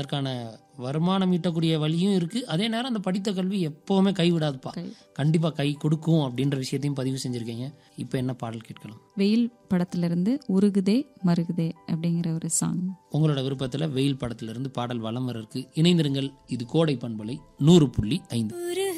அதற்கான வருமானம் ஈட்டக்கூடிய வழியும் இருக்குது. அதே நேரம் அந்த படித்த கல்வி எப்போவுமே கைவிடாதுப்பா, கண்டிப்பாக கை கொடுக்கும் அப்படின்ற விஷயத்தையும் பதிவு செஞ்சுருக்கீங்க. இப்போ என்ன பாடல் கேட்கலாம்? வெயில் படத்திலிருந்து உருகுதே மருகுதே அப்படிங்கிற ஒரு சாங். உங்களோட விருப்பத்தில் வெயில் படத்திலிருந்து பாடல் வலம் வர இருக்கு. இணைந்திருங்கள். இது கோடை பண்பலை 100.5.